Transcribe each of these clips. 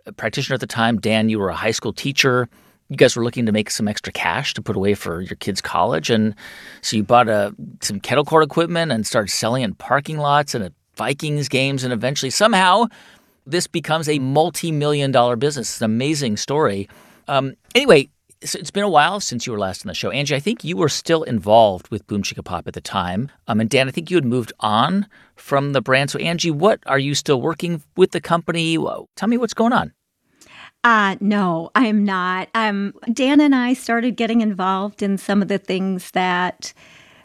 a practitioner at the time. Dan, you were a high school teacher. You guys were looking to make some extra cash to put away for your kids' college. And so you bought some kettle court equipment and started selling in parking lots and at Vikings games. And eventually, somehow, this becomes a multi-million-dollar business. It's an amazing story. Anyway, so it's been a while since you were last on the show. Angie, I think you were still involved with Boom Chicka Pop at the time. And Dan, I think you had moved on from the brand. So Angie, what are you still working with the company? Tell me what's going on. No, I am not. Dan and I started getting involved in some of the things that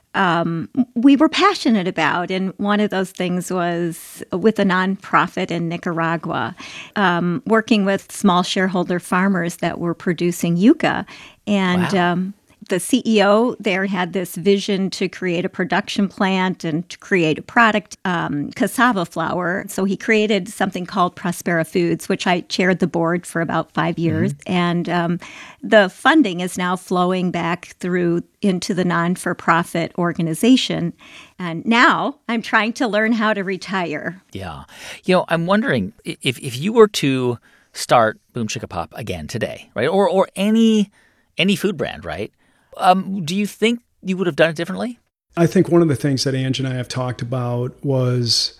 we were passionate about. And one of those things was with a nonprofit in Nicaragua, working with small shareholder farmers that were producing yucca. And Wow. The CEO there had this vision to create a production plant and to create a product, cassava flour. So he created something called Prospera Foods, which I chaired the board for about 5 years. And the funding is now flowing back through into the non-for-profit organization. And now I'm trying to learn how to retire. Yeah. I'm wondering if you were to start Boom Chicka Pop again today, right? Or any food brand, right? Do you think you would have done it differently? I think one of the things that Angie and I have talked about was,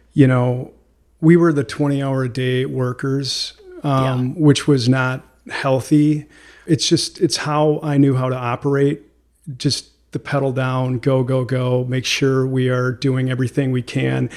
we were the 20-hour-a-day workers, which was not healthy. It's how I knew how to operate, just the pedal down, go, make sure we are doing everything we can.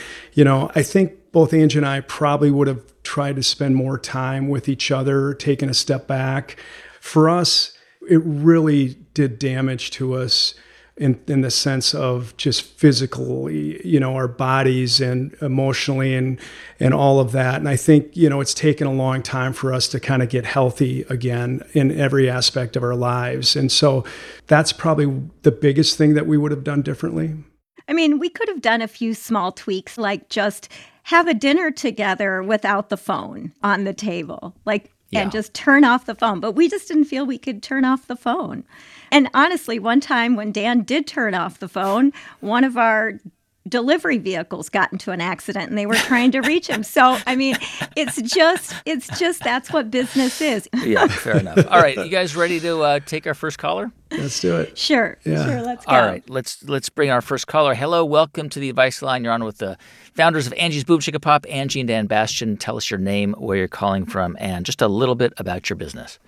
I think both Angie and I probably would have tried to spend more time with each other, taken a step back. For us, it really did damage to us in the sense of just physically, our bodies and emotionally and all of that. And I think, it's taken a long time for us to kind of get healthy again in every aspect of our lives. And so that's probably the biggest thing that we would have done differently. I mean, we could have done a few small tweaks, like just have a dinner together without the phone on the table, and just turn off the phone. But we just didn't feel we could turn off the phone. And honestly, one time when Dan did turn off the phone, one of our delivery vehicles got into an accident and they were trying to reach him. So, I mean, it's just that's what business is. Yeah, fair enough. All right, you guys ready to take our first caller? Let's do it. Sure, Yeah. let's go. All right, let's bring our first caller. Hello, welcome to the Advice Line. You're on with the founders of Angie's Boom Chicka Pop, Angie and Dan Bastian. Tell us your name, where you're calling from, and just a little bit about your business.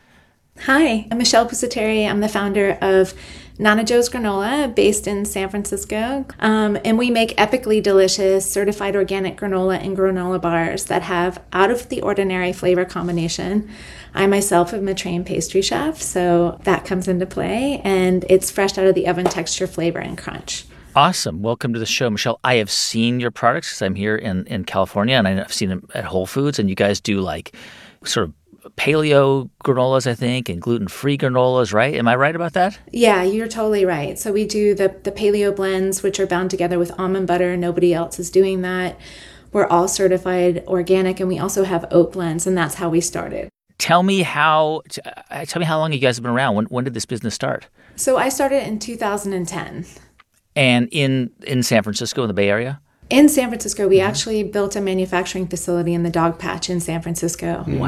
Hi, I'm Michelle Pusateri. I'm the founder of Nana Joe's Granola, based in San Francisco. And we make epically delicious certified organic granola and granola bars that have out of the ordinary flavor combination. I myself am a trained pastry chef, so that comes into play. And it's fresh out of the oven texture, flavor, and crunch. Awesome. Welcome to the show, Michelle. I have seen your products because I'm here in California, and I've seen them at Whole Foods, and you guys do sort of paleo granolas, I think, and gluten-free granolas, right? Am I right about that? Yeah, you're totally right. So we do the paleo blends, which are bound together with almond butter. Nobody else is doing that. We're all certified organic, and we also have oat blends, and that's how we started. Tell me how long you guys have been around. When did this business start? So I started in 2010. And in San Francisco, in the Bay Area? In San Francisco, we actually built a manufacturing facility in the Dog Patch in San Francisco in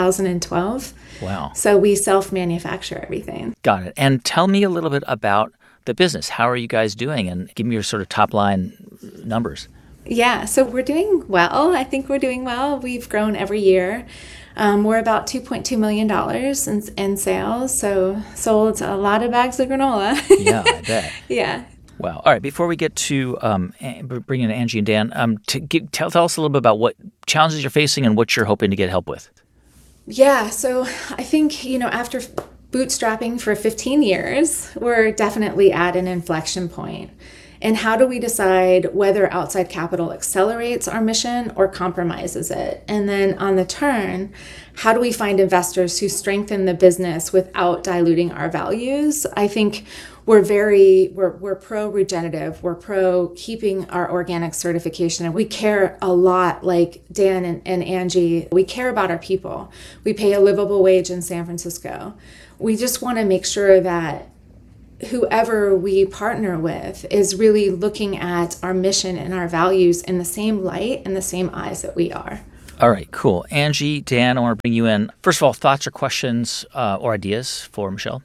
2012. Wow. So we self-manufacture everything. Got it. And tell me a little bit about the business. How are you guys doing? And give me your sort of top line numbers. Yeah, so we're doing well. I think we're doing well. We've grown every year. We're about $2.2 million in sales. So sold a lot of bags of granola. Yeah, I bet. Yeah. Wow. All right. Before we get to bring in Angie and Dan, tell us a little bit about what challenges you're facing and what you're hoping to get help with. Yeah. So I think, after bootstrapping for 15 years, we're definitely at an inflection point. And how do we decide whether outside capital accelerates our mission or compromises it? And then on the turn, how do we find investors who strengthen the business without diluting our values? I think we're pro-regenerative. We're pro keeping our organic certification. And we care a lot, like Dan and Angie. We care about our people. We pay a livable wage in San Francisco. We just want to make sure that whoever we partner with is really looking at our mission and our values in the same light and the same eyes that we are. All right, cool. Angie, Dan, I want to bring you in. First of all, thoughts or questions or ideas for Michelle?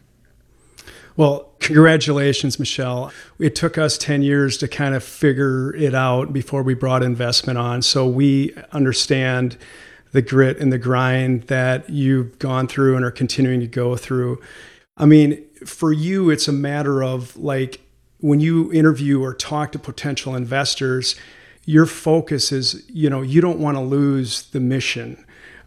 Well, congratulations, Michelle. It took us 10 years to kind of figure it out before we brought investment on. So we understand the grit and the grind that you've gone through and are continuing to go through. I mean, for you, it's a matter of like when you interview or talk to potential investors, your focus is, you don't want to lose the mission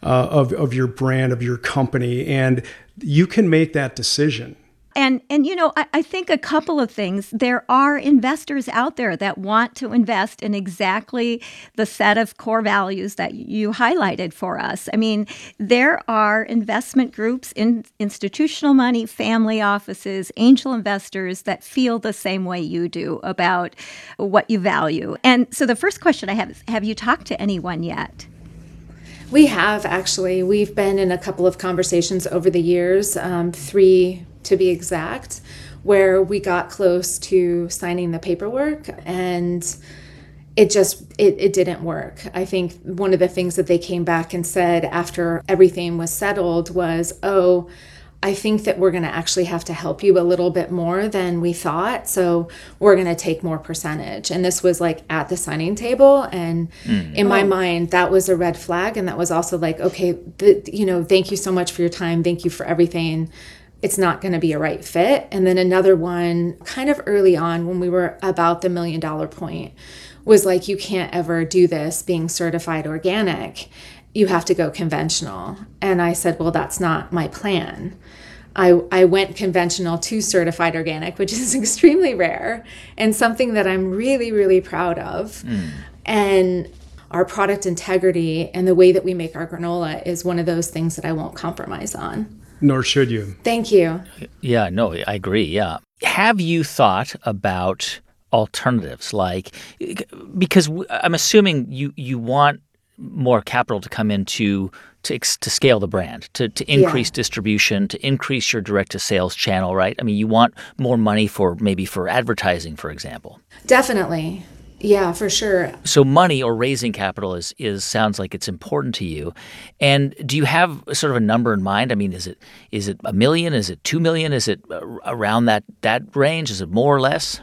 of your brand, of your company, and you can make that decision. And I think a couple of things. There are investors out there that want to invest in exactly the set of core values that you highlighted for us. I mean, there are investment groups, institutional money, family offices, angel investors that feel the same way you do about what you value. And so the first question I have is, have you talked to anyone yet? We have, actually. We've been in a couple of conversations over the years, 3 to be exact, where we got close to signing the paperwork and it didn't work. I think one of the things that they came back and said after everything was settled was, I think that we're going to actually have to help you a little bit more than we thought. So we're going to take more percentage. And this was like at the signing table. And in my mind, that was a red flag. And that was also like, okay, thank you so much for your time. Thank you for everything. It's not going to be a right fit. And then another one kind of early on when we were about the $1 million point was like, you can't ever do this being certified organic. You have to go conventional. And I said, well, that's not my plan. I went conventional to certified organic, which is extremely rare and something that I'm really, really proud of. And our product integrity and the way that we make our granola is one of those things that I won't compromise on. Nor should you. Thank you. Yeah, no, I agree. Yeah. Have you thought about alternatives? Because I'm assuming you want more capital to come in to scale the brand, to increase distribution, to increase your direct-to-sales channel, right? I mean, you want more money for advertising, for example. Definitely. Yeah, for sure. So money or raising capital is sounds like it's important to you. And do you have sort of a number in mind? I mean, is it $1 million? Is it $2 million? Is it around that range? Is it more or less?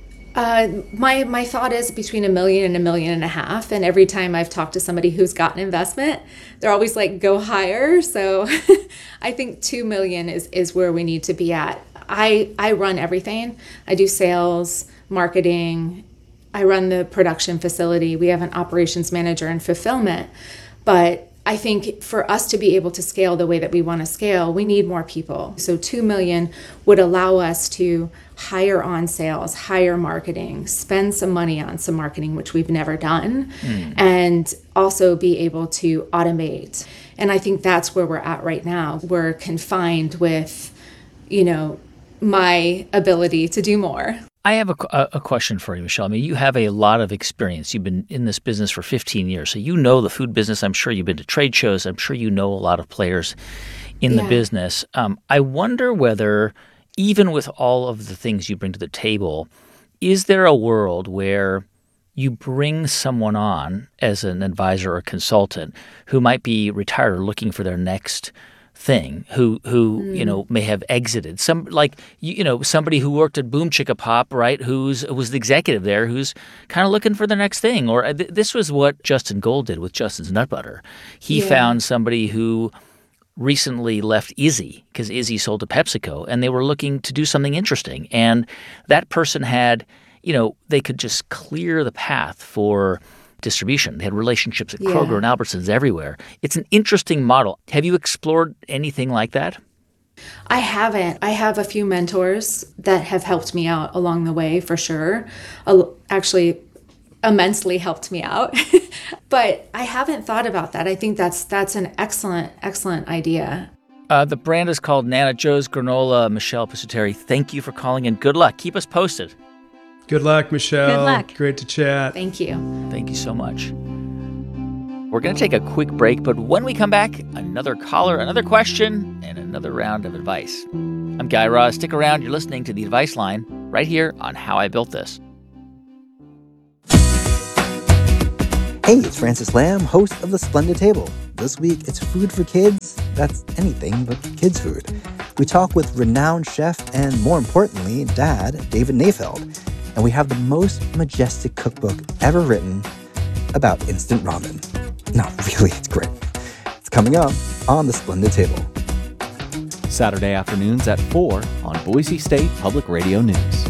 My thought is between $1 million and $1.5 million. And every time I've talked to somebody who's gotten investment, they're always like, go higher. So I think $2 million is where we need to be at. I run everything. I do sales, marketing. I run the production facility. We have an operations manager and fulfillment. But I think for us to be able to scale the way that we want to scale, we need more people. So $2 million would allow us to hire on sales, hire marketing, spend some money on some marketing, which we've never done, and also be able to automate. And I think that's where we're at right now. We're confined with, my ability to do more. I have a question for you, Michelle. I mean, you have a lot of experience. You've been in this business for 15 years, so you know the food business. I'm sure you've been to trade shows. I'm sure you know a lot of players in the business. I wonder whether, even with all of the things you bring to the table, is there a world where you bring someone on as an advisor or consultant who might be retired or looking for their next thing, who may have exited, somebody who worked at Boom Chicka Pop, right, who's was the executive there, who's kind of looking for the next thing. Or this was what Justin Gold did with Justin's Nut Butter. He found somebody who recently left Izzy because Izzy sold to PepsiCo, and they were looking to do something interesting. And that person had, they could just clear the path for distribution. They had relationships at Kroger and Albertsons everywhere. It's an interesting model. Have you explored anything like that? I haven't. I have a few mentors that have helped me out along the way, for sure. Actually, immensely helped me out. But I haven't thought about that. I think that's an excellent idea. The brand is called Nana Joe's Granola. Michelle Pusateri, thank you for calling in. Good luck. Keep us posted. Good luck, Michelle. Good luck. Great to chat. Thank you. Thank you so much. We're going to take a quick break, but when we come back, another caller, another question, and another round of advice. I'm Guy Raz. Stick around. You're listening to The Advice Line right here on How I Built This. Hey, it's Francis Lamb, host of The Splendid Table. This week, it's food for kids. That's anything but kids' food. We talk with renowned chef and, more importantly, dad, David Nayfeld. And we have the most majestic cookbook ever written about instant ramen. No, really, it's great. It's coming up on The Splendid Table. Saturday afternoons at 4 on Boise State Public Radio News.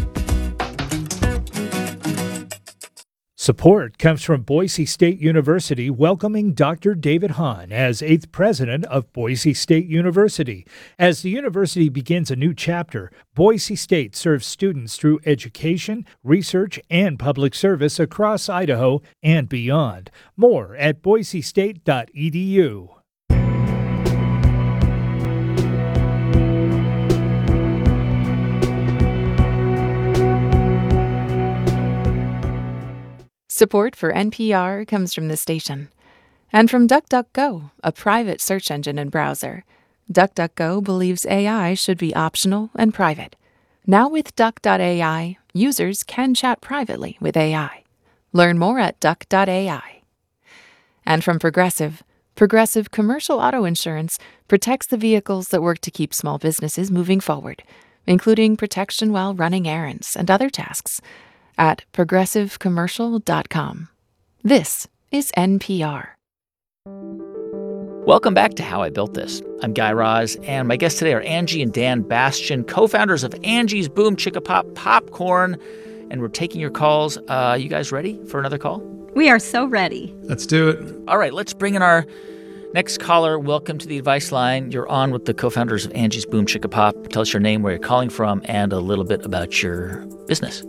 Support comes from Boise State University welcoming Dr. David Hahn as 8th president of Boise State University. As the university begins a new chapter, Boise State serves students through education, research, and public service across Idaho and beyond. More at boisestate.edu. Support for NPR comes from the station and from DuckDuckGo, a private search engine and browser. DuckDuckGo believes AI should be optional and private. Now with Duck.ai, users can chat privately with AI. Learn more at Duck.ai. And from Progressive Commercial Auto Insurance protects the vehicles that work to keep small businesses moving forward, including protection while running errands and other tasks. At progressivecommercial.com. This is NPR. Welcome back to How I Built This. I'm Guy Raz, and my guests today are Angie and Dan Bastian, co-founders of Angie's Boom Chicka Pop Popcorn, and we're taking your calls. You guys ready for another call? We are so ready. Let's do it. All right, let's bring in our next caller. Welcome to the advice line. You're on with the co-founders of Angie's Boom Chicka Pop. Tell us your name, where you're calling from, and a little bit about your business.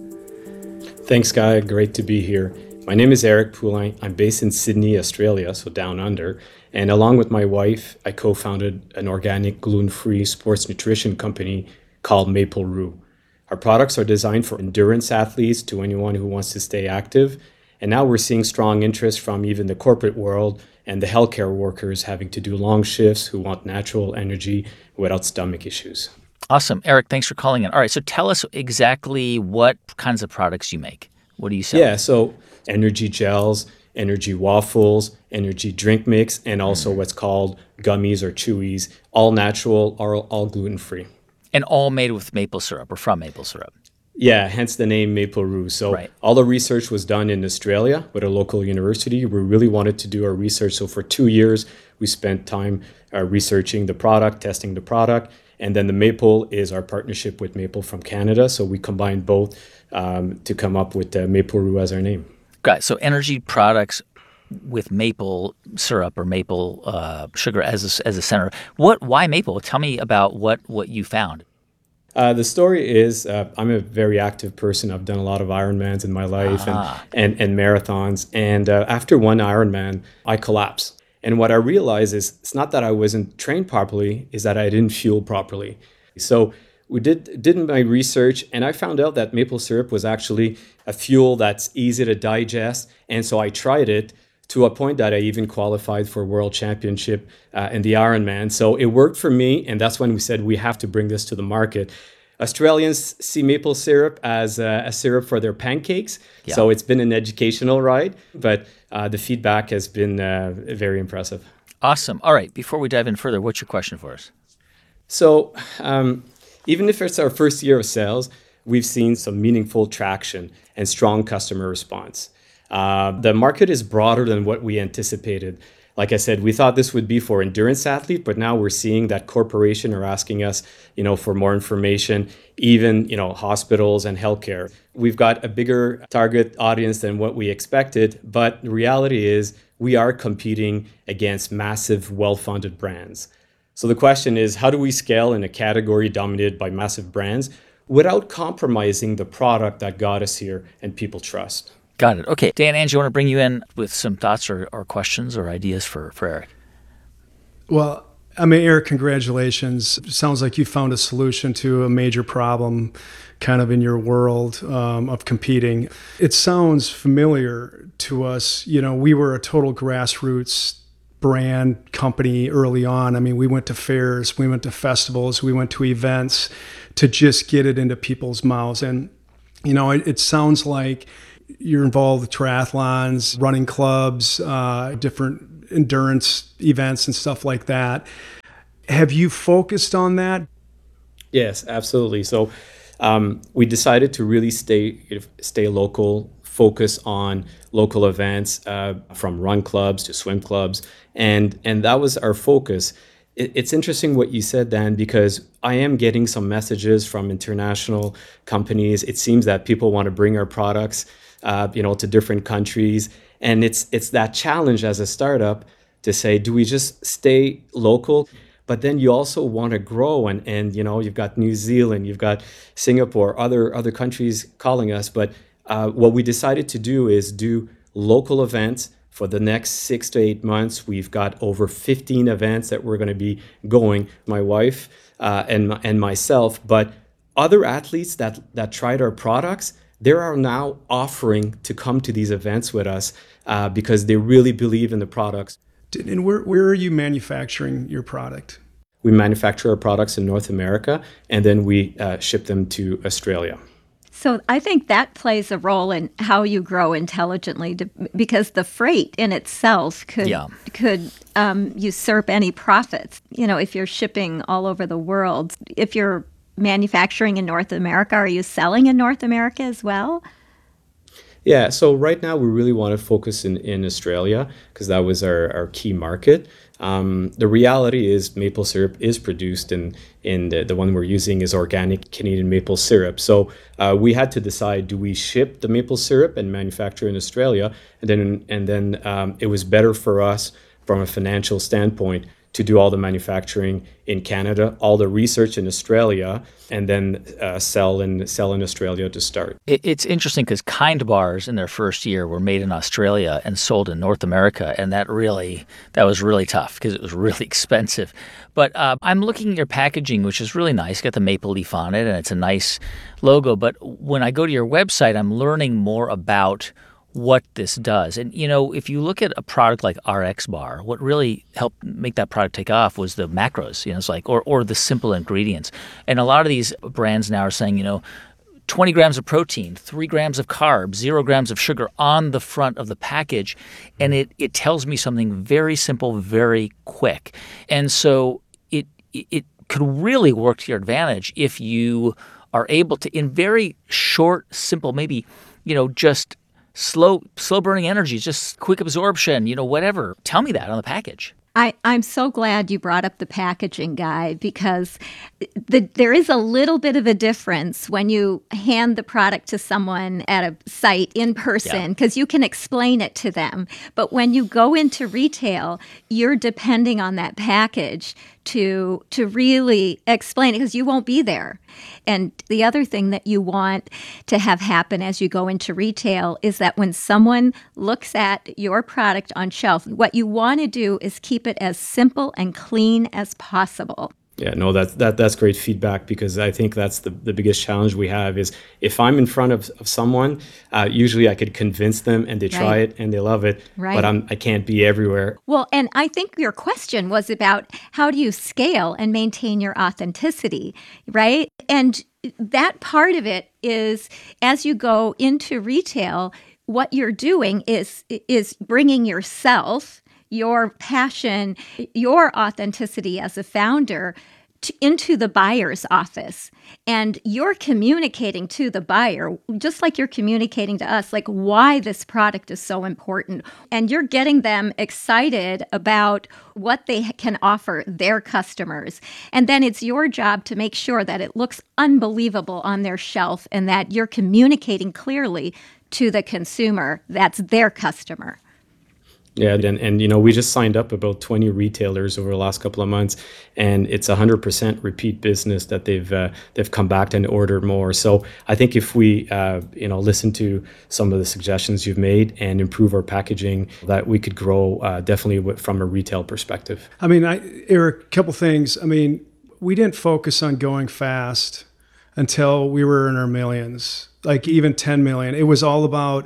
Thanks, Guy. Great to be here. My name is Eric Poulain. I'm based in Sydney, Australia, so down under. And along with my wife, I co-founded an organic, gluten-free sports nutrition company called Maple Roo. Our products are designed for endurance athletes to anyone who wants to stay active. And now we're seeing strong interest from even the corporate world and the healthcare workers having to do long shifts who want natural energy without stomach issues. Awesome. Eric, thanks for calling in. All right, so tell us exactly what kinds of products you make. What do you sell? Yeah, so energy gels, energy waffles, energy drink mix, and also what's called gummies or chewies, all natural, all gluten-free. And all made with maple syrup or from maple syrup. Yeah, hence the name Maple Roo. So all the research was done in Australia with a local university. We really wanted to do our research. So for 2 years, we spent time researching the product, testing the product. And then the maple is our partnership with Maple from Canada. So we combined both to come up with Maple Roo as our name. Got so energy products with maple syrup or maple sugar as a center. Why maple? Tell me about what you found. The story is I'm a very active person. I've done a lot of Ironmans in my life and marathons. And after one Ironman, I collapsed. And what I realized is it's not that I wasn't trained properly, is that I didn't fuel properly. So we did my research, and I found out that maple syrup was actually a fuel that's easy to digest. And so I tried it to a point that I even qualified for World Championship in the Ironman. So it worked for me, and that's when we said we have to bring this to the market. Australians see maple syrup as a syrup for their pancakes. Yeah. So it's been an educational ride, but the feedback has been very impressive. Awesome. All right. Before we dive in further, what's your question for us? So even if it's our first year of sales, we've seen some meaningful traction and strong customer response. The market is broader than what we anticipated. Like I said, we thought this would be for endurance athletes, but now we're seeing that corporations are asking us, for more information, even, hospitals and healthcare. We've got a bigger target audience than what we expected, but the reality is we are competing against massive, well-funded brands. So the question is, how do we scale in a category dominated by massive brands without compromising the product that got us here and people trust? Got it. Okay. Dan, Angie, I want to bring you in with some thoughts or questions or ideas for Eric. Well, Eric, congratulations. Sounds like you found a solution to a major problem kind of in your world of competing. It sounds familiar to us. We were a total grassroots brand company early on. We went to fairs, we went to festivals, we went to events to just get it into people's mouths. And, it sounds like you're involved with triathlons, running clubs, different endurance events and stuff like that. Have you focused on that? Yes, absolutely. So we decided to really stay local, focus on local events, from run clubs to swim clubs, and that was our focus. It's interesting what you said, Dan, because I am getting some messages from international companies. It seems that people want to bring our products, to different countries, and it's that challenge as a startup to say, do we just stay local? But then you also want to grow, and you've got New Zealand, you've got Singapore, other countries calling us. But what we decided to do is do local events for the next 6 to 8 months. We've got over 15 events that we're going to be going, my wife and myself. But other athletes that tried our products, they are now offering to come to these events with us because they really believe in the products. And where are you manufacturing your product? We manufacture our products in North America, and then we ship them to Australia. So I think that plays a role in how you grow intelligently, because the freight in itself could usurp any profits. If you're shipping all over the world, if you're manufacturing in North America, are you selling in North America as well? Yeah, so right now we really want to focus in Australia because that was our key market. The reality is maple syrup is produced in the one we're using is organic Canadian maple syrup. So we had to decide, do we ship the maple syrup and manufacture in Australia? And then it was better for us from a financial standpoint to do all the manufacturing in Canada, all the research in Australia, and then sell in Australia to start. It's interesting because Kind bars in their first year were made in Australia and sold in North America, and that was really tough because it was really expensive. But I'm looking at your packaging, which is really nice. Got the maple leaf on it, and it's a nice logo. But when I go to your website, I'm learning more about what this does. And, if you look at a product like RX Bar, what really helped make that product take off was the macros, it's like, or the simple ingredients. And a lot of these brands now are saying, 20 grams of protein, 3 grams of carbs, 0 grams of sugar on the front of the package. And it tells me something very simple, very quick. And so it could really work to your advantage if you are able to, in very short, simple, maybe, just slow burning energy, just quick absorption, whatever. Tell me that on the package. I'm so glad you brought up the packaging, Guy, because there is a little bit of a difference when you hand the product to someone at a site in person, because you can explain it to them. But when you go into retail, you're depending on that package to really explain it, because you won't be there. And the other thing that you want to have happen as you go into retail is that when someone looks at your product on shelf, what you want to do is keep it as simple and clean as possible. Yeah, no, that's great feedback, because I think that's the biggest challenge we have is if I'm in front of someone, usually I could convince them and they try it and they love it, but I can't be everywhere. Well, and I think your question was about how do you scale and maintain your authenticity, right? And that part of it is as you go into retail, what you're doing is bringing yourself, your passion, your authenticity as a founder into the buyer's office. And you're communicating to the buyer, just like you're communicating to us, like why this product is so important. And you're getting them excited about what they can offer their customers. And then it's your job to make sure that it looks unbelievable on their shelf and that you're communicating clearly to the consumer. That's their customer. Yeah, and we just signed up about 20 retailers over the last couple of months, and it's 100% repeat business that they've come back and ordered more. So I think if we listen to some of the suggestions you've made and improve our packaging, that we could grow definitely from a retail perspective. I mean, Eric, a couple things. I mean, we didn't focus on going fast until we were in our millions, like even 10 million. It was all about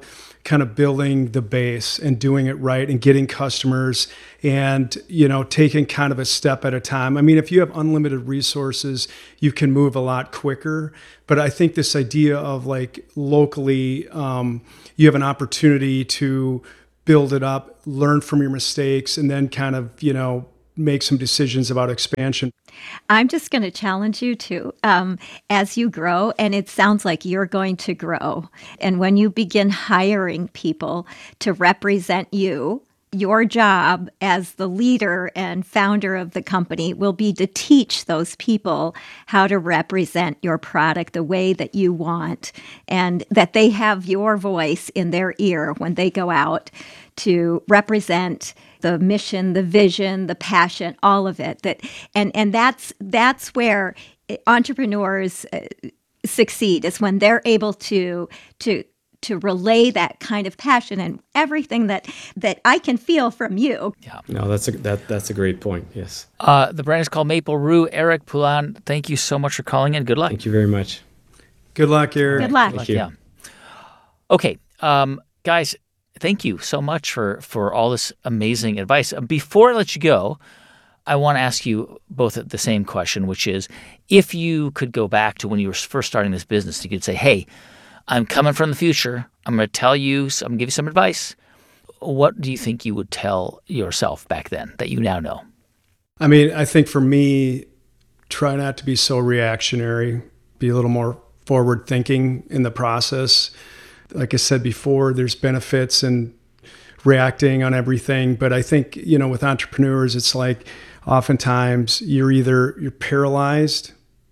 kind of building the base and doing it right and getting customers and, taking kind of a step at a time. I mean, if you have unlimited resources, you can move a lot quicker. But I think this idea of like locally, you have an opportunity to build it up, learn from your mistakes, and then kind of, make some decisions about expansion. I'm just going to challenge you to, as you grow, and it sounds like you're going to grow. And when you begin hiring people to represent you, your job as the leader and founder of the company will be to teach those people how to represent your product the way that you want, and that they have your voice in their ear when they go out to represent the mission, the vision, the passion, all of it. And that's where entrepreneurs succeed, is when they're able to relay that kind of passion and everything that I can feel from you. Yeah. No, that's a great point. Yes. The brand is called Maple Roux. Eric Poulin, thank you so much for calling in. Good luck. Thank you very much. Good luck, Eric. Good luck. Thank you. Yeah. Okay, guys, thank you so much for all this amazing advice. Before I let you go, I want to ask you both the same question, which is, if you could go back to when you were first starting this business, you could say, hey, I'm coming from the future. I'm going to tell you, I'm going to give you some advice. What do you think you would tell yourself back then that you now know? I mean, I think for me, try not to be so reactionary, be a little more forward thinking in the process. Like I said before, there's benefits in reacting on everything. But I think, with entrepreneurs, it's like oftentimes you're paralyzed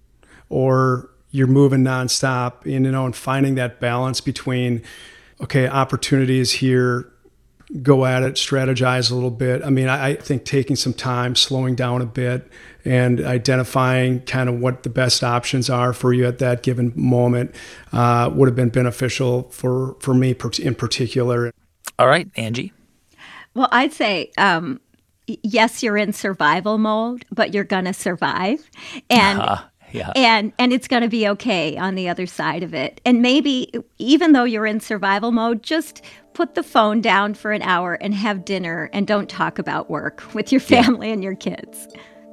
or you're moving nonstop, and finding that balance between, okay, opportunity is here, go at it, strategize a little bit. I mean, I think taking some time, slowing down a bit, and identifying kind of what the best options are for you at that given moment would have been beneficial for me in particular. All right, Angie. Well, I'd say, yes, you're in survival mode, but you're going to survive. And yeah. And it's going to be okay on the other side of it. And maybe even though you're in survival mode, just put the phone down for an hour and have dinner and don't talk about work with your family and your kids.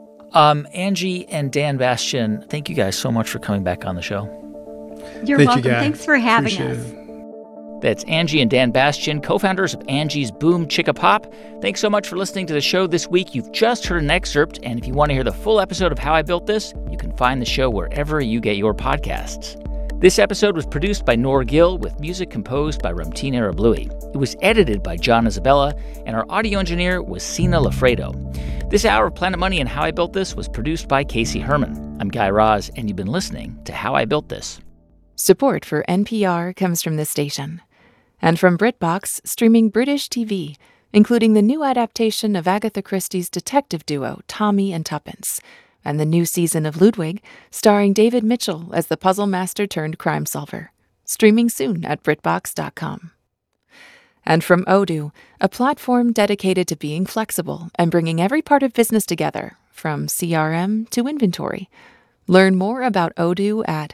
Angie and Dan Bastian, thank you guys so much for coming back on the show. You're welcome. Thanks for having us. That's Angie and Dan Bastian, co-founders of Angie's Boom Chicka Pop. Thanks so much for listening to the show this week. You've just heard an excerpt, and if you want to hear the full episode of How I Built This, you can find the show wherever you get your podcasts. This episode was produced by Nor Gill with music composed by Ramtin Arablouei. It was edited by John Isabella, and our audio engineer was Sina Lafredo. This hour of Planet Money and How I Built This was produced by Casey Herman. I'm Guy Raz, and you've been listening to How I Built This. Support for NPR comes from this station. And from BritBox, streaming British TV, including the new adaptation of Agatha Christie's detective duo Tommy and Tuppence, and the new season of Ludwig, starring David Mitchell as the puzzle master turned crime solver. Streaming soon at BritBox.com. And from Odoo, a platform dedicated to being flexible and bringing every part of business together, from CRM to inventory. Learn more about Odoo at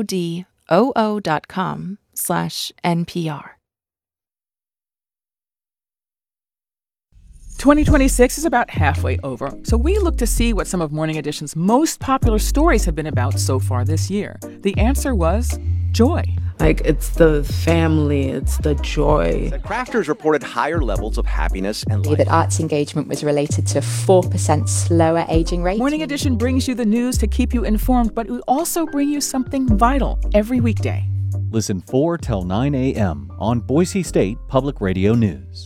odoo.com/NPR. 2026 is about halfway over, so we look to see what some of Morning Edition's most popular stories have been about so far this year. The answer was joy. Like, it's the family, it's the joy. The crafters reported higher levels of happiness and life. That arts engagement was related to 4% slower aging rate. Morning Edition brings you the news to keep you informed, but we also bring you something vital every weekday. Listen 4 till 9 a.m. on Boise State Public Radio News.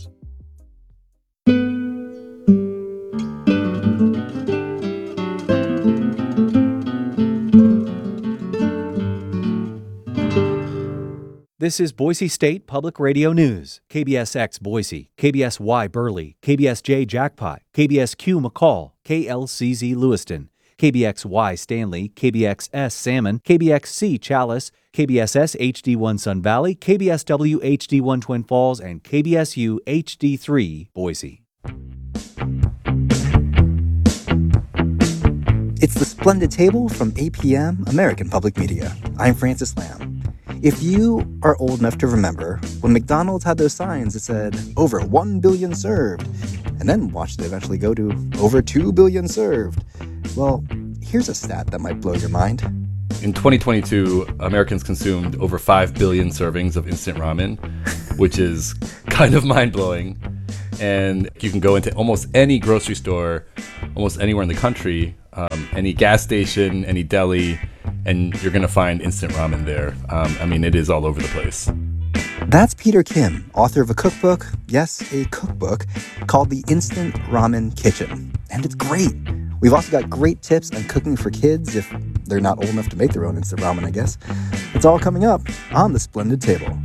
This is Boise State Public Radio News. KBSX Boise, KBSY Burley, KBSJ Jackpot, KBSQ McCall, KLCZ Lewiston, KBXY Stanley, KBXS Salmon, KBXC Chalice, KBSS HD1 Sun Valley, KBSW HD1 Twin Falls, and KBSU HD3 Boise. It's The Splendid Table from APM, American Public Media. I'm Francis Lamb. If you are old enough to remember when McDonald's had those signs that said over 1 billion served, and then watched it eventually go to over 2 billion served, well, here's a stat that might blow your mind. In 2022, Americans consumed over 5 billion servings of instant ramen, which is kind of mind-blowing. And you can go into almost any grocery store, almost anywhere in the country, any gas station, any deli, and you're going to find instant ramen there. It is all over the place. That's Peter Kim, author of a cookbook, yes, a cookbook, called The Instant Ramen Kitchen. And it's great. We've also got great tips on cooking for kids if they're not old enough to make their own instant ramen, I guess. It's all coming up on The Splendid Table.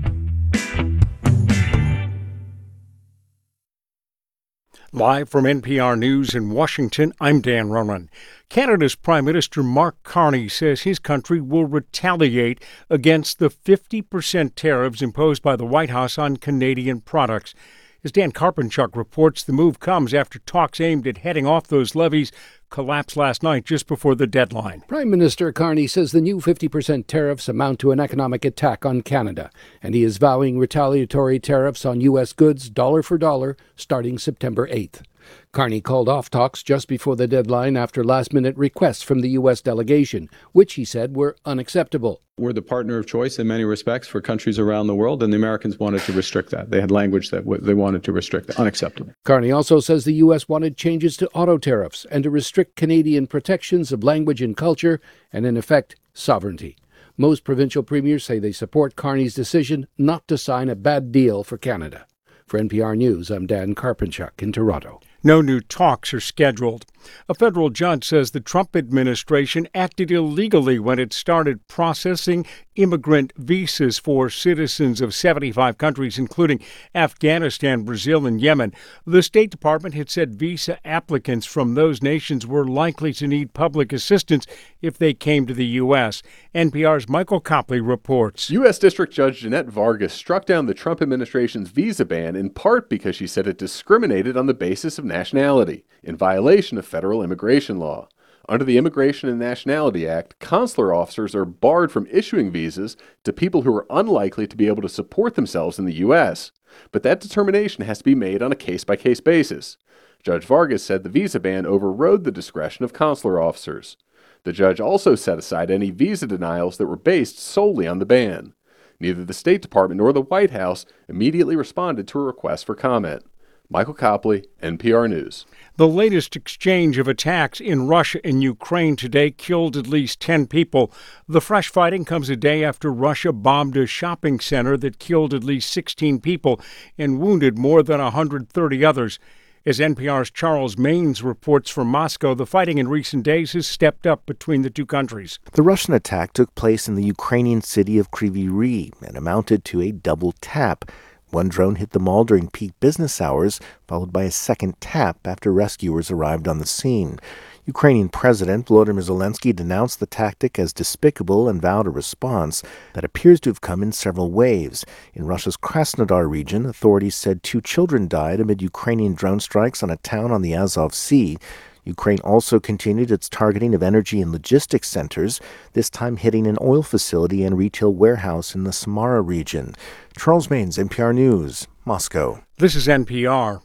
Live from NPR News in Washington, I'm Dan Ronan. Canada's Prime Minister Mark Carney says his country will retaliate against the 50% tariffs imposed by the White House on Canadian products. As Dan Karpenchuk reports, the move comes after talks aimed at heading off those levies collapsed last night just before the deadline. Prime Minister Carney says the new 50% tariffs amount to an economic attack on Canada, and he is vowing retaliatory tariffs on U.S. goods dollar for dollar starting September 8th. Carney called off talks just before the deadline after last-minute requests from the U.S. delegation, which he said were unacceptable. We're the partner of choice in many respects for countries around the world, and the Americans wanted to restrict that. They had language that they wanted to restrict that. Unacceptable. Carney also says the U.S. wanted changes to auto tariffs and to restrict Canadian protections of language and culture and, in effect, sovereignty. Most provincial premiers say they support Carney's decision not to sign a bad deal for Canada. For NPR News, I'm Dan Karpenchuk in Toronto. No new talks are scheduled. A federal judge says the Trump administration acted illegally when it started processing immigrant visas for citizens of 75 countries, including Afghanistan, Brazil, and Yemen. The State Department had said visa applicants from those nations were likely to need public assistance if they came to the U.S. NPR's Michael Copley reports. U.S. District Judge Jeanette Vargas struck down the Trump administration's visa ban in part because she said it discriminated on the basis of nationality, in violation of federal immigration law. Under the Immigration and Nationality Act, consular officers are barred from issuing visas to people who are unlikely to be able to support themselves in the U.S. But that determination has to be made on a case-by-case basis. Judge Vargas said the visa ban overrode the discretion of consular officers. The judge also set aside any visa denials that were based solely on the ban. Neither the State Department nor the White House immediately responded to a request for comment. Michael Copley, NPR News. The latest exchange of attacks in Russia and Ukraine today killed at least 10 people. The fresh fighting comes a day after Russia bombed a shopping center that killed at least 16 people and wounded more than 130 others. As NPR's Charles Maines reports from Moscow, the fighting in recent days has stepped up between the two countries. The Russian attack took place in the Ukrainian city of Kryvyi Rih and amounted to a double tap. One drone hit the mall during peak business hours, followed by a second tap after rescuers arrived on the scene. Ukrainian President Volodymyr Zelensky denounced the tactic as despicable and vowed a response that appears to have come in several waves. In Russia's Krasnodar region, authorities said 2 children died amid Ukrainian drone strikes on a town on the Azov Sea. Ukraine also continued its targeting of energy and logistics centers, this time hitting an oil facility and retail warehouse in the Samara region. Charles Maines, NPR News, Moscow. This is NPR.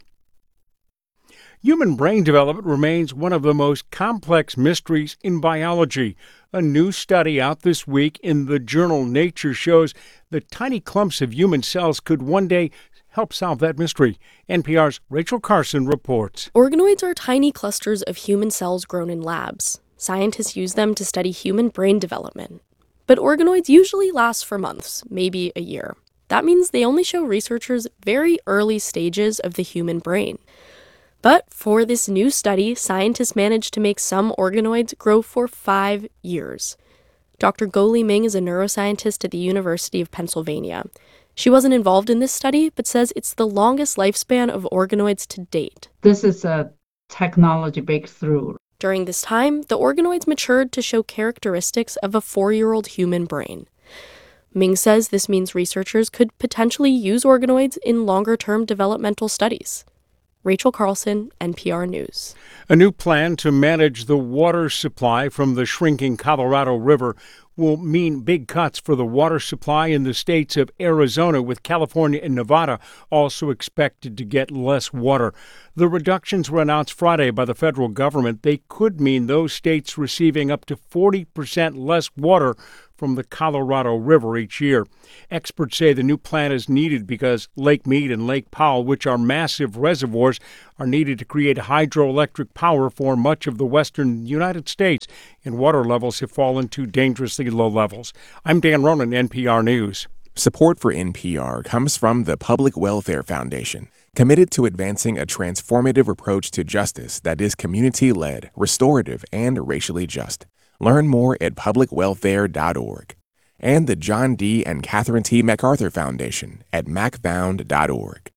Human brain development remains one of the most complex mysteries in biology. A new study out this week in the journal Nature shows that tiny clumps of human cells could one day help solve that mystery. NPR's Rachel Carson reports. Organoids are tiny clusters of human cells grown in labs. Scientists use them to study human brain development. But organoids usually last for months, maybe a year. That means they only show researchers very early stages of the human brain. But for this new study, scientists managed to make some organoids grow for 5 years. Dr. Guoli Ming is a neuroscientist at the University of Pennsylvania. She wasn't involved in this study, but says it's the longest lifespan of organoids to date. This is a technology breakthrough. During this time, the organoids matured to show characteristics of a 4-year-old human brain. Ming says this means researchers could potentially use organoids in longer-term developmental studies. Rachel Carlson, NPR News. A new plan to manage the water supply from the shrinking Colorado River will mean big cuts for the water supply in the states of Arizona, with California and Nevada also expected to get less water. The reductions were announced Friday by the federal government. They could mean those states receiving up to 40% less water from the Colorado River each year. Experts say the new plan is needed because Lake Mead and Lake Powell, which are massive reservoirs, are needed to create hydroelectric power for much of the western United States, and water levels have fallen to dangerously low levels. I'm Dan Ronan, NPR News. Support for NPR comes from the Public Welfare Foundation, committed to advancing a transformative approach to justice that is community-led, restorative, and racially just. Learn more at publicwelfare.org. And the John D. and Catherine T. MacArthur Foundation at macfound.org.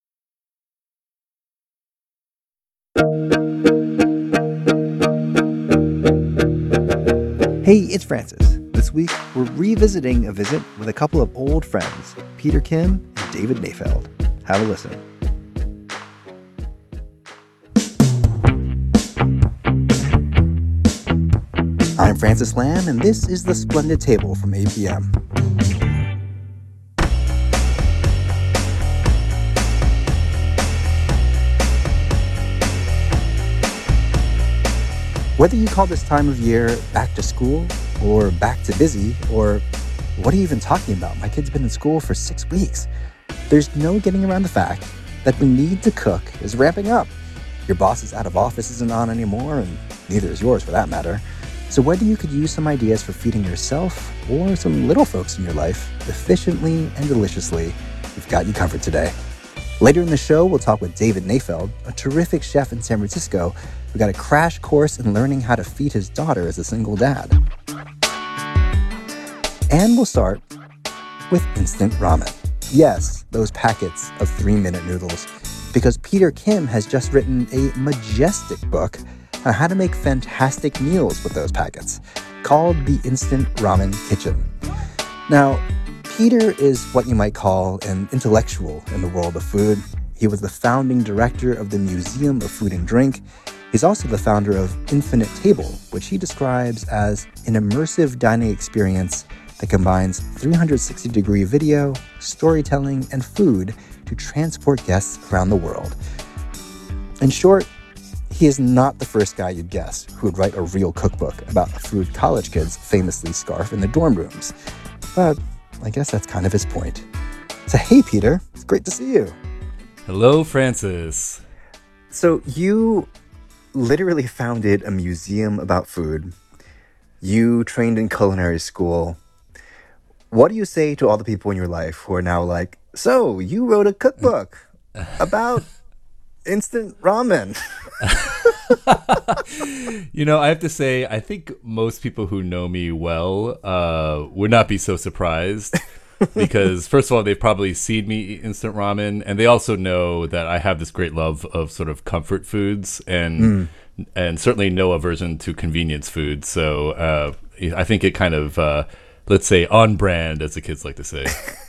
Hey, it's Francis. This week, we're revisiting a visit with a couple of old friends, Peter Kim and David Nayfeld. Have a listen. I'm Francis Lamb, and this is The Splendid Table from APM. Whether you call this time of year back to school, or back to busy, or what are you even talking about? My kid's been in school for 6 weeks. There's no getting around the fact that the need to cook is ramping up. Your boss's out of office isn't on anymore, and neither is yours for that matter. So whether you could use some ideas for feeding yourself or some little folks in your life efficiently and deliciously, we've got you covered today. Later in the show, we'll talk with David Nayfeld, a terrific chef in San Francisco who got a crash course in learning how to feed his daughter as a single dad. And we'll start with instant ramen. Yes, those packets of 3-minute noodles, because Peter Kim has just written a majestic book on how to make fantastic meals with those packets, called The Instant Ramen Kitchen. Now, Peter is what you might call an intellectual in the world of food. He was the founding director of the Museum of Food and Drink. He's also the founder of Infinite Table, which he describes as an immersive dining experience that combines 360-degree video, storytelling, and food to transport guests around the world. In short, he is not the first guy you'd guess who would write a real cookbook about the food college kids famously scarf in the dorm rooms. But I guess that's kind of his point. So hey, Peter, it's great to see you. Hello, Francis. So you literally founded a museum about food. You trained in culinary school. What do you say to all the people in your life who are now like, so you wrote a cookbook about instant ramen? I have to say, I think most people who know me well would not be so surprised because, first of all, they've probably seen me eat instant ramen, and they also know that I have this great love of sort of comfort foods and certainly no aversion to convenience food. So I think it kind of, let's say, on brand, as the kids like to say.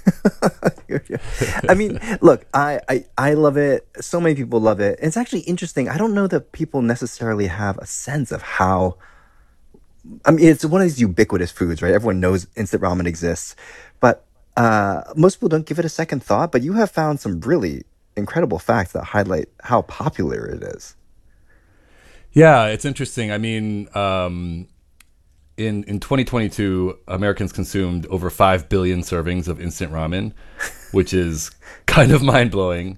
I mean, look, I love it. So many people love it. It's actually interesting. I don't know that people necessarily have a sense of how, I mean, it's one of these ubiquitous foods, right? Everyone knows instant ramen exists, but most people don't give it a second thought. But you have found some really incredible facts that highlight how popular it is. Yeah, it's interesting. I mean, in 2022, Americans consumed over 5 billion servings of instant ramen, which is kind of mind-blowing.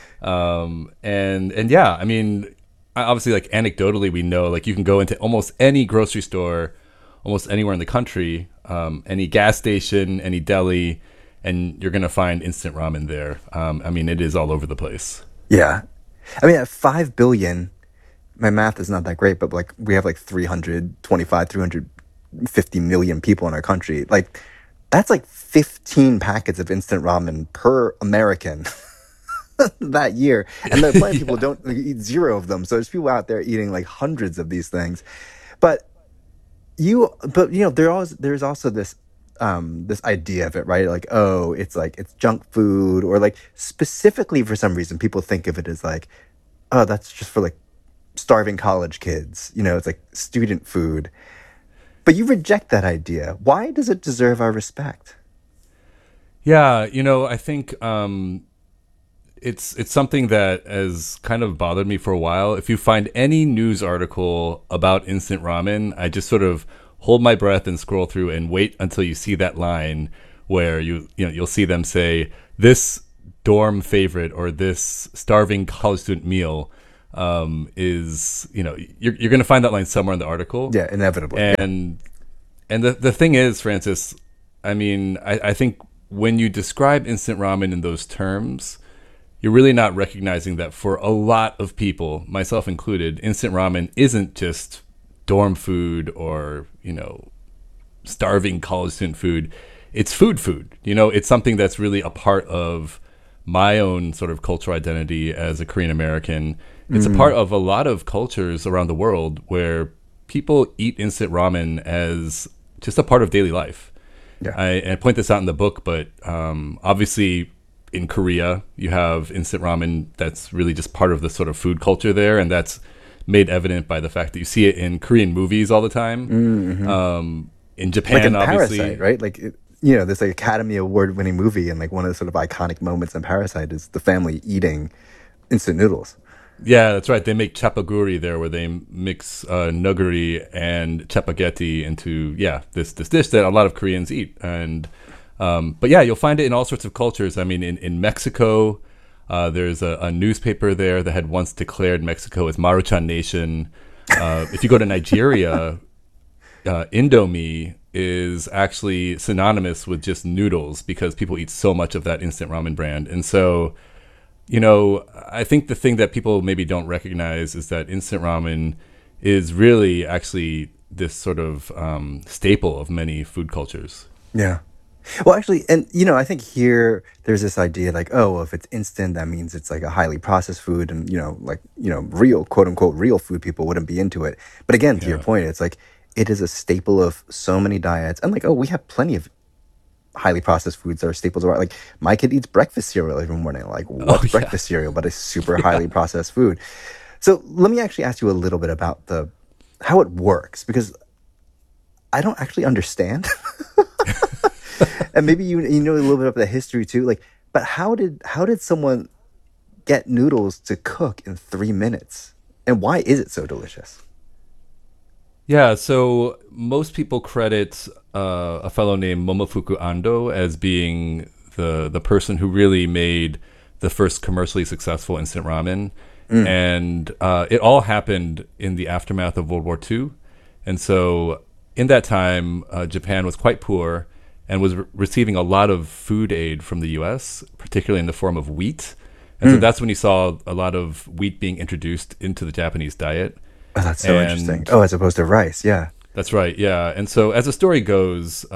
And yeah, I mean, obviously, like, anecdotally, we know, like, you can go into almost any grocery store, almost anywhere in the country, any gas station, any deli, and you're going to find instant ramen there. I mean, it is all over the place. Yeah. I mean, at 5 billion, my math is not that great, but like we have like 350 million people in our country. Like, that's like 15 packets of instant ramen per American that year. And there are plenty of people who don't eat 0 of them. So there's people out there eating like hundreds of these things. But there's also this idea of it, right? Like, oh, it's junk food, or like specifically for some reason people think of it as like, oh, that's just for like starving college kids. It's like student food. But you reject that idea. Why does it deserve our respect? Yeah, I think it's something that has kind of bothered me for a while. If you find any news article about instant ramen, I just sort of hold my breath and scroll through and wait until you see that line where you'll see them say this dorm favorite or this starving college student meal is, you're going to find that line somewhere in the article. Yeah, inevitably. And the thing is, Francis, I think when you describe instant ramen in those terms, you're really not recognizing that for a lot of people, myself included, instant ramen isn't just dorm food or, starving college student food. It's food. It's something that's really a part of my own sort of cultural identity as a Korean American. It's a part of a lot of cultures around the world where people eat instant ramen as just a part of daily life. Yeah. I point this out in the book, but obviously in Korea, you have instant ramen that's really just part of the sort of food culture there, and that's made evident by the fact that you see it in Korean movies all the time. Mm-hmm. In Japan, like in obviously. Parasite, right? Like, this like Academy Award-winning movie, and like one of the sort of iconic moments in Parasite is the family eating instant noodles. Yeah, that's right. They make chapaguri there, where they mix nuguri and chapaghetti into this dish that a lot of Koreans eat. And but yeah, you'll find it in all sorts of cultures. In Mexico, there's a newspaper there that had once declared Mexico as Maruchan Nation. If you go to Nigeria, Indomie is actually synonymous with just noodles because people eat so much of that instant ramen brand. And so, I think the thing that people maybe don't recognize is that instant ramen is really actually this sort of staple of many food cultures. Yeah. Well, actually, and I think here there's this idea like, well, if it's instant, that means it's like a highly processed food, and real, quote unquote, real food people wouldn't be into it. But again, to your point, it's like it is a staple of so many diets, and we have plenty of highly processed foods that are staples of our, like my kid eats breakfast cereal every morning. Like, what's breakfast cereal but a super highly processed food? So let me actually ask you a little bit about how it works, because I don't actually understand. And maybe you know a little bit of the history too. But how did someone get noodles to cook in 3 minutes? And why is it so delicious? Yeah, so most people credit a fellow named Momofuku Ando as being the person who really made the first commercially successful instant ramen. And it all happened in the aftermath of World War II. And so in that time, Japan was quite poor and was receiving a lot of food aid from the U.S., particularly in the form of wheat. And so that's when you saw a lot of wheat being introduced into the Japanese diet. Oh, that's so interesting. Oh, as opposed to rice, yeah. That's right, yeah. And so as the story goes,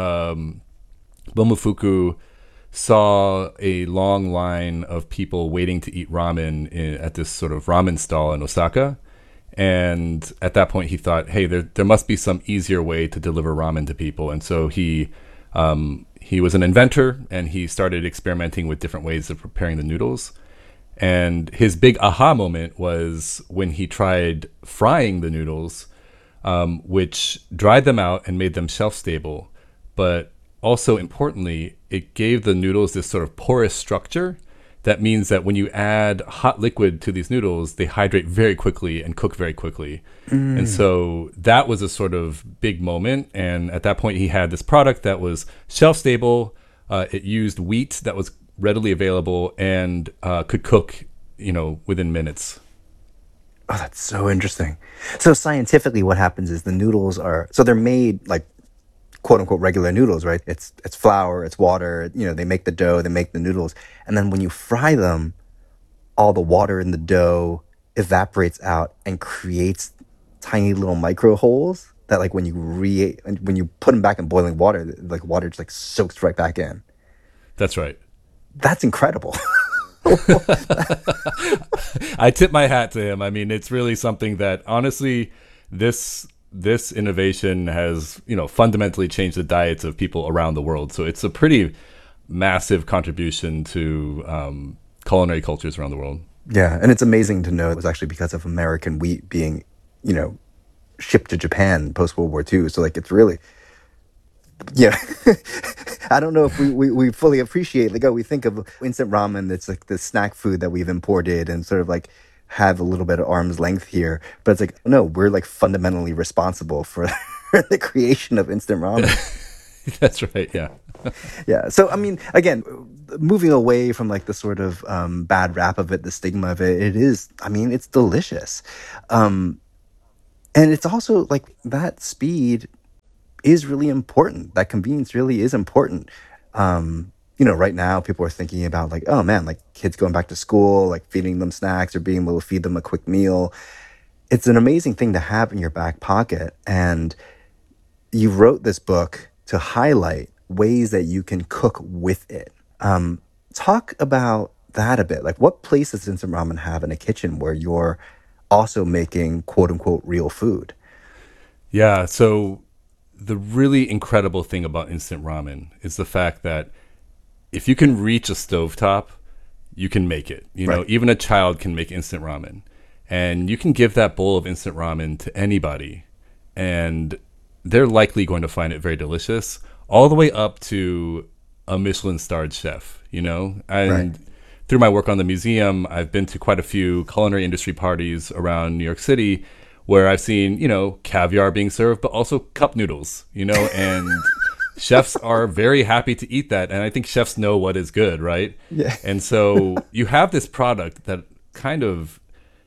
Momofuku saw a long line of people waiting to eat ramen at this sort of ramen stall in Osaka. And at that point, he thought, hey, there must be some easier way to deliver ramen to people. And so he was an inventor, and he started experimenting with different ways of preparing the noodles. And his big aha moment was when he tried frying the noodles, which dried them out and made them shelf-stable. But also importantly, it gave the noodles this sort of porous structure. That means that when you add hot liquid to these noodles, they hydrate very quickly and cook very quickly. And so that was a sort of big moment. And at that point, he had this product that was shelf-stable. It used wheat that was readily available and could cook, within minutes. Oh, that's so interesting. So scientifically, what happens is the noodles they're made like quote unquote regular noodles, right? It's flour, it's water, they make the dough, they make the noodles. And then when you fry them, all the water in the dough evaporates out and creates tiny little micro holes that when you put them back in boiling water, water just soaks right back in. That's right. That's incredible. I tip my hat to him. It's really something that honestly, this innovation has, fundamentally changed the diets of people around the world. So it's a pretty massive contribution to culinary cultures around the world. Yeah, and it's amazing to know it was actually because of American wheat being, shipped to Japan post World War II. So like it's really, yeah. I don't know if we fully appreciate, like, we think of instant ramen, it's like the snack food that we've imported and sort of like have a little bit of arm's length here. But it's like, no, we're like fundamentally responsible for the creation of instant ramen. That's right, yeah. Yeah. So, I mean, again, moving away from like the sort of bad rap of it, the stigma of it, it's delicious. And it's also like that speed is really important. That convenience really is important. Right now people are thinking about like, oh man, like kids going back to school, like feeding them snacks or being able to feed them a quick meal. It's an amazing thing to have in your back pocket. And you wrote this book to highlight ways that you can cook with it. Talk about that a bit. Like, what place does instant ramen have in a kitchen where you're also making quote unquote real food? Yeah, so the really incredible thing about instant ramen is the fact that if you can reach a stovetop, you can make it. You know, even a child can make instant ramen. And you can give that bowl of instant ramen to anybody, and they're likely going to find it very delicious, all the way up to a Michelin-starred chef, you know? And through my work on the museum, I've been to quite a few culinary industry parties around New York City where I've seen, caviar being served, but also cup noodles, and chefs are very happy to eat that. And I think chefs know what is good, right? Yeah. And so you have this product that kind of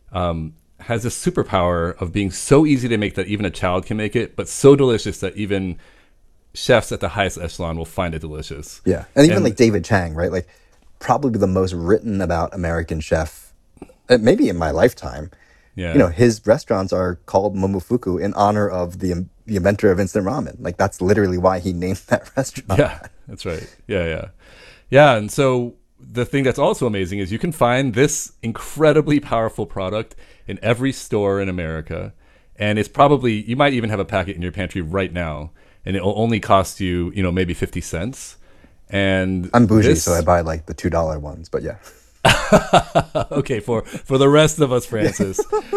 has this superpower of being so easy to make that even a child can make it, but so delicious that even chefs at the highest echelon will find it delicious. Yeah. And even like David Chang, right? Like probably the most written about American chef, maybe in my lifetime. Yeah. His restaurants are called Momofuku in honor of the inventor of instant ramen. Like that's literally why he named that restaurant. Yeah, that's right. Yeah. And so the thing that's also amazing is you can find this incredibly powerful product in every store in America. And it's probably, you might even have a packet in your pantry right now, and it will only cost you, maybe 50 cents. And I'm bougie, so I buy like the $2 ones, but yeah. Okay, for the rest of us, Francis.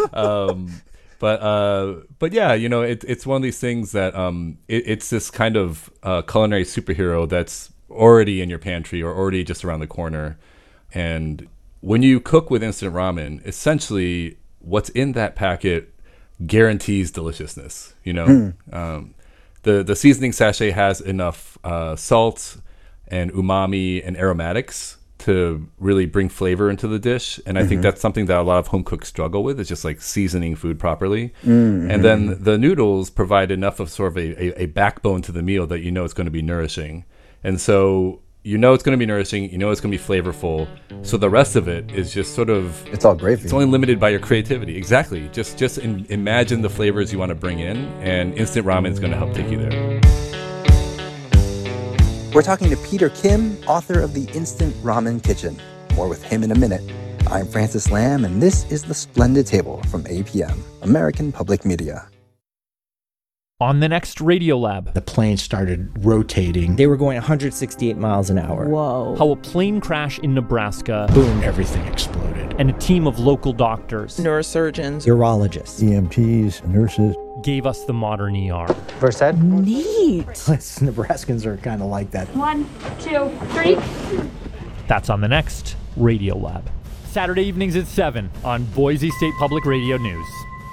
But yeah, it's one of these things that it's this kind of culinary superhero that's already in your pantry or already just around the corner. And when you cook with instant ramen, essentially what's in that packet guarantees deliciousness. The seasoning sachet has enough salt and umami and aromatics to really bring flavor into the dish. And I think that's something that a lot of home cooks struggle with, is just like seasoning food properly. And then the noodles provide enough of sort of a backbone to the meal that it's going to be nourishing. And so it's going to be nourishing, it's going to be flavorful. So the rest of it is just sort of... It's all gravy. It's only limited by your creativity. Exactly. Just imagine the flavors you want to bring in, and instant ramen is going to help take you there. We're talking to Peter Kim, author of The Instant Ramen Kitchen. More with him in a minute. I'm Francis Lamb, and this is The Splendid Table from APM, American Public Media. On the next Radiolab, the plane started rotating. They were going 168 miles an hour. Whoa. How a plane crash in Nebraska. Boom, everything exploded. And a team of local doctors, neurosurgeons, urologists, EMTs, nurses, gave us the modern ER. Versed? Neat. Nebraskans are kind of like that. 1, 2, 3. That's on the next Radiolab. Saturday evenings at 7 on Boise State Public Radio News.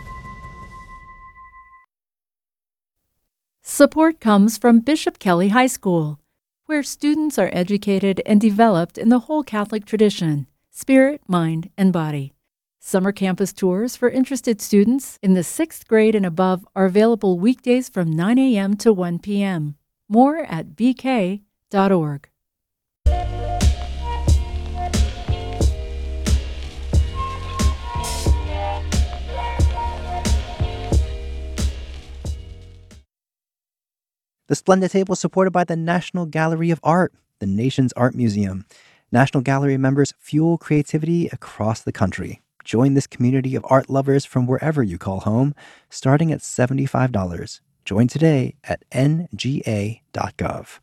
Support comes from Bishop Kelly High School, where students are educated and developed in the whole Catholic tradition, spirit, mind, and body. Summer campus tours for interested students in the 6th grade and above are available weekdays from 9 a.m. to 1 p.m. More at bk.org. The Splendid Table is supported by the National Gallery of Art, the nation's art museum. National Gallery members fuel creativity across the country. Join this community of art lovers from wherever you call home, starting at $75. Join today at nga.gov.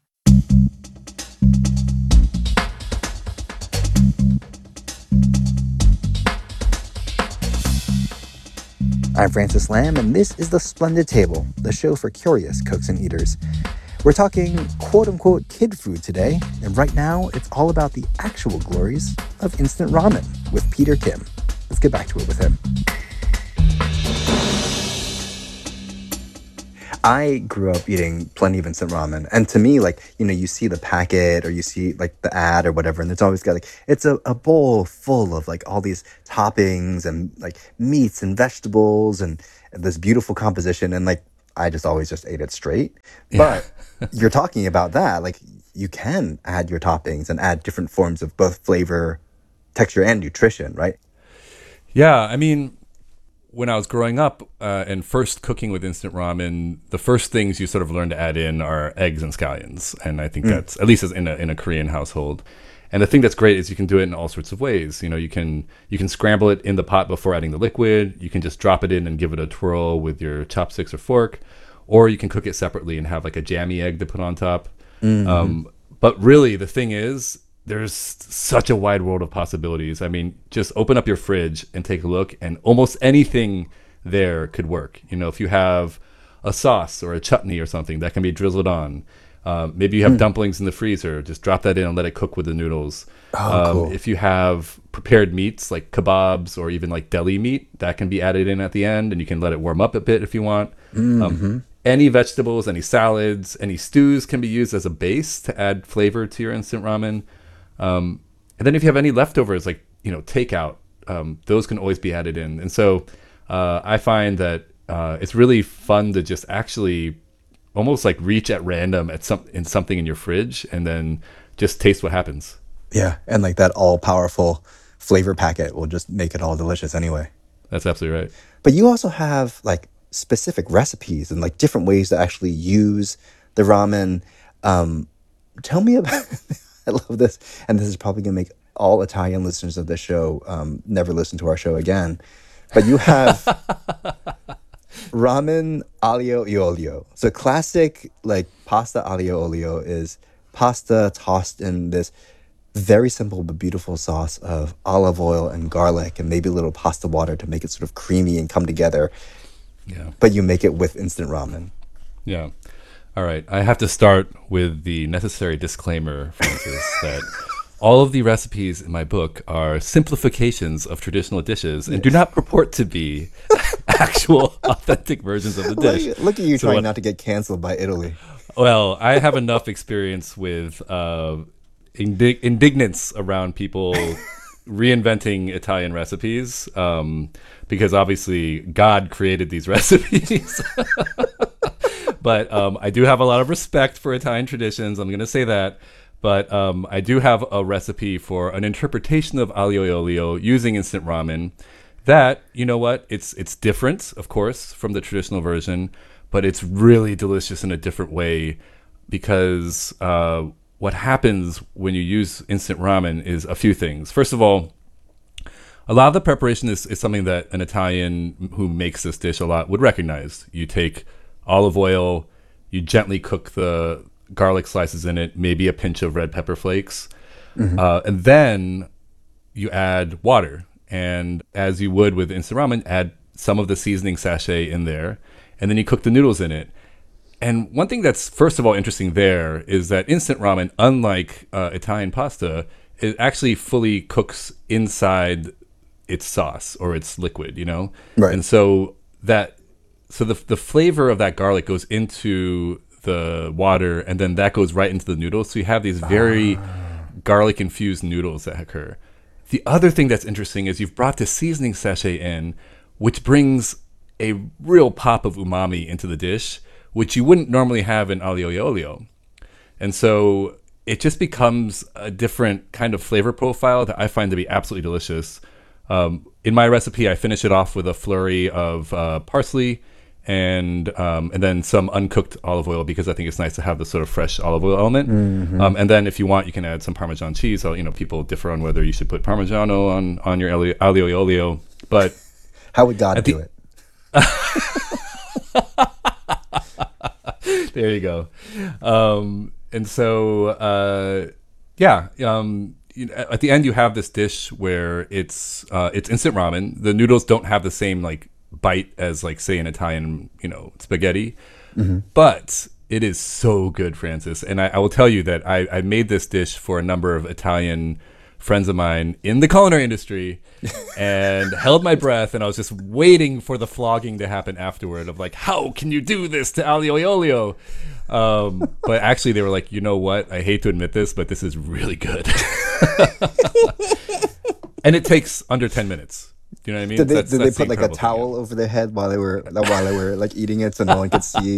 I'm Francis Lamb, and this is The Splendid Table, the show for curious cooks and eaters. We're talking quote-unquote kid food today, and right now it's all about the actual glories of instant ramen with Peter Kim. Let's get back to it with him. I grew up eating plenty of instant ramen, and to me, you see the packet or you see the ad or whatever, and it's always got it's a bowl full of all these toppings and meats and vegetables and this beautiful composition, and I just always just ate it straight. Yeah. But you're talking about that, you can add your toppings and add different forms of both flavor, texture, and nutrition, right? Yeah, I mean, when I was growing up and first cooking with instant ramen, the first things you sort of learn to add in are eggs and scallions. And I think that's, at least in a Korean household. And the thing that's great is you can do it in all sorts of ways. You can scramble it in the pot before adding the liquid. You can just drop it in and give it a twirl with your chopsticks or fork. Or you can cook it separately and have a jammy egg to put on top. Mm-hmm. But really, the thing is, there's such a wide world of possibilities. I mean, just open up your fridge and take a look, and almost anything there could work. If you have a sauce or a chutney or something that can be drizzled on. Maybe you have dumplings in the freezer, just drop that in and let it cook with the noodles. Cool. If you have prepared meats like kebabs or even deli meat, that can be added in at the end, and you can let it warm up a bit if you want. Mm-hmm. Any vegetables, any salads, any stews can be used as a base to add flavor to your instant ramen. And then if you have any leftovers, takeout, those can always be added in. And so I find that it's really fun to just actually almost reach at random at something in your fridge and then just taste what happens. Yeah, and that all-powerful flavor packet will just make it all delicious anyway. That's absolutely right. But you also have specific recipes and different ways to actually use the ramen. Tell me about... I love this, and this is probably going to make all Italian listeners of this show never listen to our show again. But you have ramen aglio e olio. So classic pasta aglio olio is pasta tossed in this very simple but beautiful sauce of olive oil and garlic and maybe a little pasta water to make it sort of creamy and come together. Yeah. But you make it with instant ramen. Yeah. All right. I have to start with the necessary disclaimer, Francis, that all of the recipes in my book are simplifications of traditional dishes and do not purport to be actual authentic versions of the dish. Look at you trying not to get canceled by Italy. Well, I have enough experience with indignance around people reinventing Italian recipes because obviously God created these recipes. But I do have a lot of respect for Italian traditions. I'm going to say that. But I do have a recipe for an interpretation of aglio e olio using instant ramen that, you know what, it's different, of course, from the traditional version, but it's really delicious in a different way because what happens when you use instant ramen is a few things. First of all, a lot of the preparation is something that an Italian who makes this dish a lot would recognize. You take olive oil, you gently cook the garlic slices in it, maybe a pinch of red pepper flakes, and then you add water. And as you would with instant ramen, add some of the seasoning sachet in there, and then you cook the noodles in it. And one thing that's, first of all, interesting there is that instant ramen, unlike Italian pasta, it actually fully cooks inside its sauce or its liquid, Right. And so the flavor of that garlic goes into the water, and then that goes right into the noodles. So you have these very garlic-infused noodles that occur. The other thing that's interesting is you've brought the seasoning sachet in, which brings a real pop of umami into the dish, which you wouldn't normally have in aglio e olio. And so it just becomes a different kind of flavor profile that I find to be absolutely delicious. In my recipe, I finish it off with a flurry of parsley and then some uncooked olive oil because I think it's nice to have the sort of fresh olive oil element. Mm-hmm. And then if you want, you can add some Parmesan cheese. So, people differ on whether you should put Parmigiano on your aglio e olio. But how would God do it? There you go. And so, at the end you have this dish where it's instant ramen. The noodles don't have the same bite as like, say, an Italian, spaghetti. Mm-hmm. But it is so good, Francis. And I will tell you that I made this dish for a number of Italian friends of mine in the culinary industry and held my breath, and I was just waiting for the flogging to happen afterward of like, how can you do this to aglio e olio? But actually they were like, you know what? I hate to admit this, but this is really good. And it takes under 10 minutes. Do you know what I mean? Did they That's put the like a towel over their head while they were like eating it so no one could see?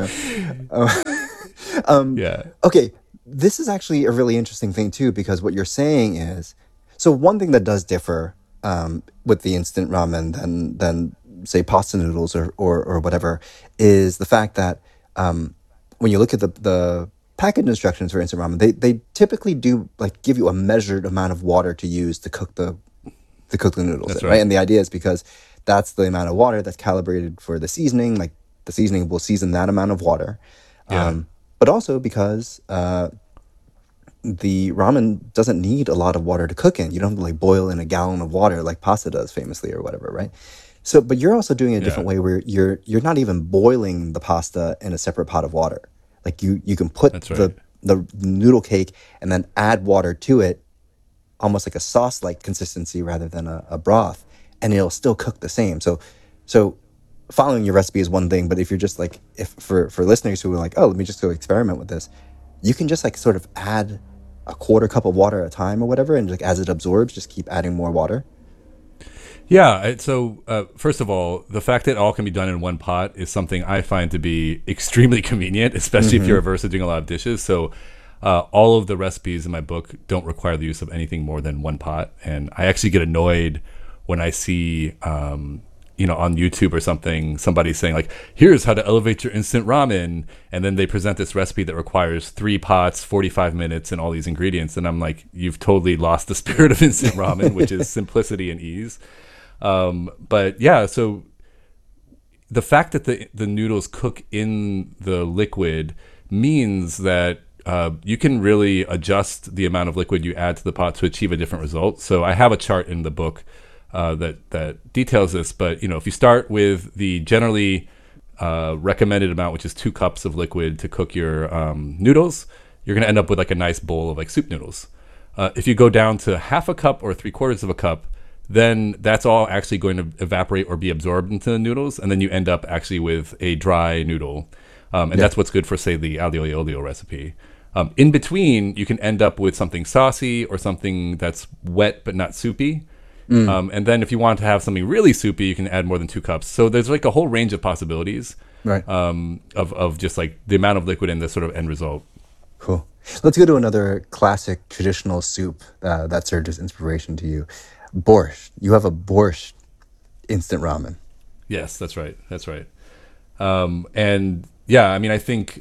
Yeah. Okay, this is actually a really interesting thing too, because what you're saying is, so one thing that does differ with the instant ramen than say pasta noodles or whatever is the fact that when you look at the package instructions for instant ramen, they typically do like give you a measured amount of water to use to cook the noodles, That's right? right. And the idea is because that's the amount of water that's calibrated for the seasoning. Like the seasoning will season that amount of water. Yeah. But also because the ramen doesn't need a lot of water to cook in. You don't have to like boil in a gallon of water like pasta does famously or whatever, right? So, but you're also doing it a different way where you're not even boiling the pasta in a separate pot of water. Like you can put the noodle cake and then add water to it, almost like a sauce-like consistency rather than a broth, and it'll still cook the same. So following your recipe is one thing, but if you're just like, if for listeners who are like, oh, let me just go experiment with this, you can just like sort of add a quarter cup of water at a time or whatever, and like as it absorbs, just keep adding more water. Yeah. So first of all, the fact that it all can be done in one pot is something I find to be extremely convenient, especially if you're averse to doing a lot of dishes. So all of the recipes in my book don't require the use of anything more than one pot. And I actually get annoyed when I see, on YouTube or something, somebody saying like, here's how to elevate your instant ramen. And then they present this recipe that requires 3 pots, 45 minutes, and all these ingredients. And I'm like, you've totally lost the spirit of instant ramen, which is simplicity and ease. But yeah, so the fact that the noodles cook in the liquid means that you can really adjust the amount of liquid you add to the pot to achieve a different result. So I have a chart in the book that details this, but if you start with the generally recommended amount, which is 2 cups of liquid to cook your noodles, you're going to end up with like a nice bowl of like soup noodles. If you go down to half a cup or 3/4 of a cup, then that's all actually going to evaporate or be absorbed into the noodles, and then you end up actually with a dry noodle. And that's what's good for, say, the aglio e olio recipe. In between, you can end up with something saucy or something that's wet but not soupy. And then if you want to have something really soupy, you can add more than 2 cups. So there's like a whole range of possibilities, right? Of just like the amount of liquid and the sort of end result. Cool. Let's go to another classic traditional soup that served as inspiration to you. Borscht. You have a borscht instant ramen. Yes, that's right. That's right. And yeah, I mean, I think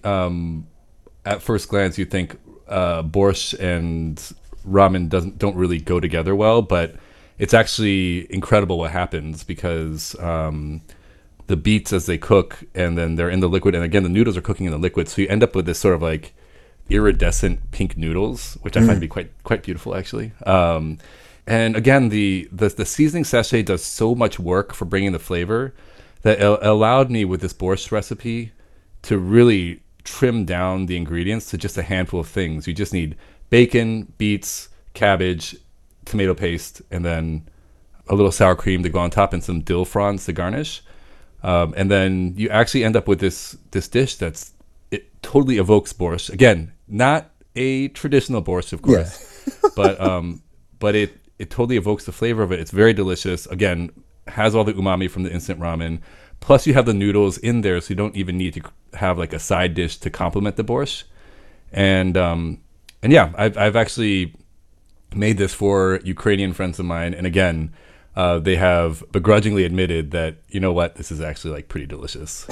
at first glance you think borscht and ramen don't really go together well, but it's actually incredible what happens because the beets as they cook and then they're in the liquid, and again the noodles are cooking in the liquid, so you end up with this sort of like iridescent pink noodles, which I find to be quite beautiful actually. And again, the seasoning sachet does so much work for bringing the flavor that it allowed me with this borscht recipe to really trim down the ingredients to just a handful of things. You just need bacon, beets, cabbage, tomato paste, and then a little sour cream to go on top and some dill fronds to garnish. And then you actually end up with this dish it totally evokes borscht. Again, not a traditional borscht, of course, but it totally evokes the flavor of it. It's very delicious. Again, has all the umami from the instant ramen. Plus you have the noodles in there, so you don't even need to have like a side dish to complement the borscht. And yeah, I've actually made this for Ukrainian friends of mine. And again, they have begrudgingly admitted that, you know what, this is actually like pretty delicious.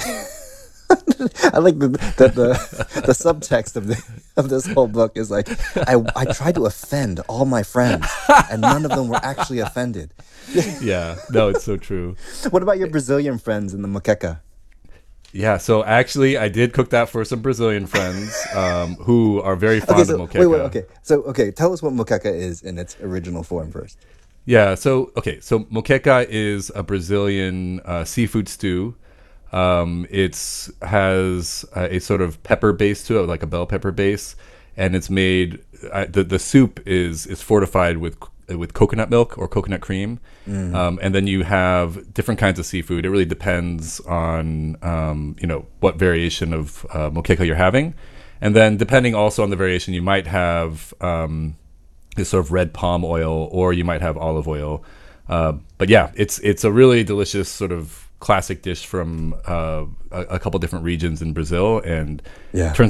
I like the subtext of this whole book is like, I tried to offend all my friends and none of them were actually offended. Yeah, no, it's so true. What about your Brazilian friends in the moqueca? Yeah, so actually I did cook that for some Brazilian friends who are very fond of moqueca. Wait, okay. So, tell us what moqueca is in its original form first. Yeah. So moqueca is a Brazilian seafood stew. It has a sort of pepper base to it, like a bell pepper base, and it's made. The soup is fortified with coconut milk or coconut cream, and then you have different kinds of seafood. It really depends on what variation of moqueca you're having, and then depending also on the variation, you might have this sort of red palm oil, or you might have olive oil. But yeah, it's a really delicious sort of classic dish from a couple different regions in Brazil, and turns